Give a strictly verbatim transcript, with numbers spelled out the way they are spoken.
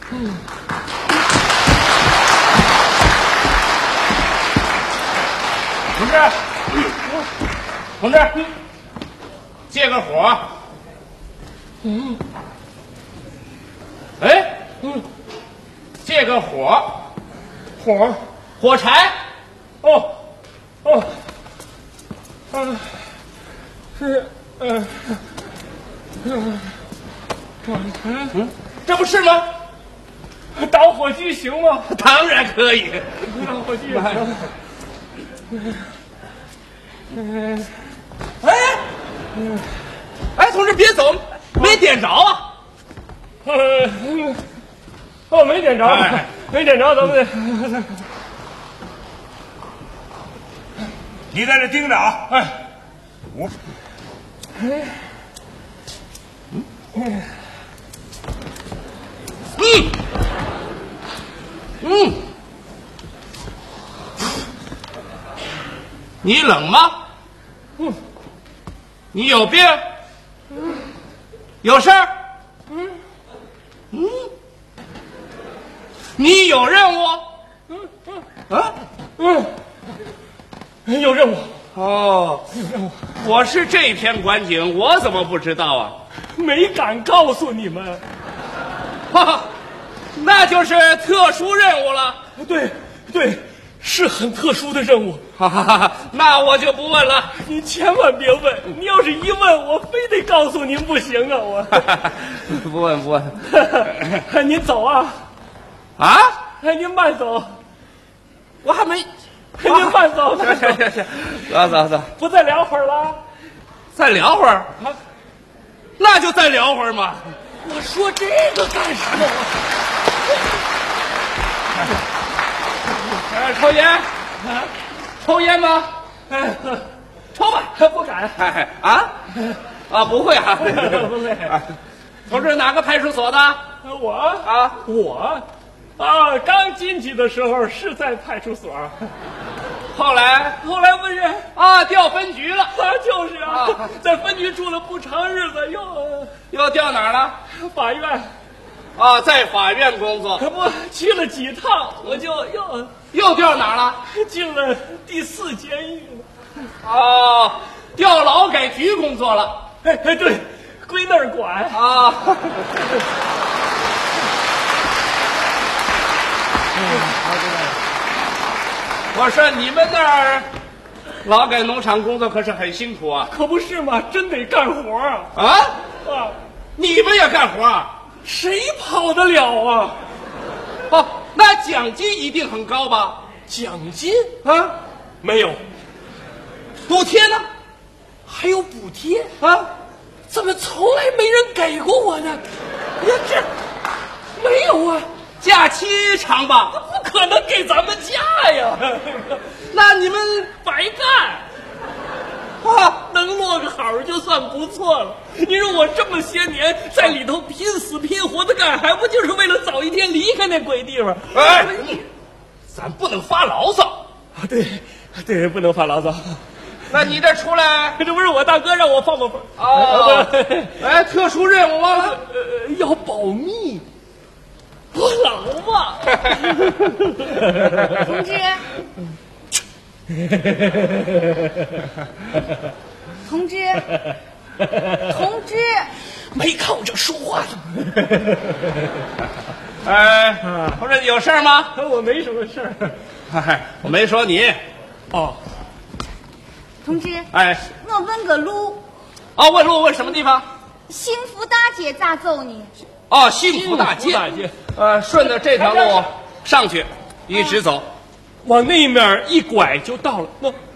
嗯。同志，同志，借个火。嗯。哎，嗯，借个火，火，火柴。哦，哦，嗯、啊，是，嗯、呃，嗯，嗯嗯，这不是吗？打火机行吗？当然可以，打火机行。嗯，哎，哎，同志别走，没点着啊。呃，哦，没点着，哎、没点着，咱们。 你在这盯着啊！ 哎， 我， 哎，嗯，嗯，嗯，你冷吗？嗯，你有病？嗯，有事儿？嗯，嗯，你有任务？嗯嗯啊嗯。有任务哦，有任务。我是这片管警，我怎么不知道啊？没敢告诉你们。哈哈，那就是特殊任务了。对对，是很特殊的任务。哈哈哈，那我就不问了。你千万别问，你要是一问，我非得告诉您不行啊！我不问不问。您走啊？啊？哎，您慢走。我还没。您慢走，行行行行，走走走，不再聊会儿了？再聊会儿啊？那就再聊会儿嘛。我说这个干什么？哎，抽烟啊？抽烟吗？哎，抽吧，不敢。哎啊啊，不会啊，不会。同志，哪个派出所的？我啊，我。啊，刚进去的时候是在派出所，后来后来不是啊，调分局了，啊，就是啊，啊在分局住了不长日子，又又调哪儿了？法院，啊，在法院工作，可不去了几趟，我就又又调哪儿了？进了第四监狱了。哦，调劳改局工作了。哎哎，对，归那儿管啊。我说你们那儿劳改农场工作可是很辛苦啊，可不是嘛，真得干活啊！啊啊！你们也干活啊？谁跑得了啊？哦，那奖金一定很高吧？奖金啊？没有。补贴呢？还有补贴啊？怎么从来没人给过我呢？呀，这没有啊。假期长吧？不可能给咱们假呀！那你们白干啊，能落个好就算不错了。你说我这么些年在里头拼死拼活的干，还不就是为了早一天离开那鬼地方？哎，咱不能发牢骚啊！对，对，不能发牢骚。那你这出来，这不是我大哥让我放放风啊？哎，特殊任务啊，呃，要保密。我老吧， 同志，同志，同志， 没看我这说话的。哎，同志有事吗？我没什么事儿。哎，我没说你。哦， 同志， 哎， 我问个路。 哦，问路问什么地方？ 幸福大街咋走呢？ 哦，幸福大街，大街，呃，顺着这条路上去，一直走，往那面一拐就到了。那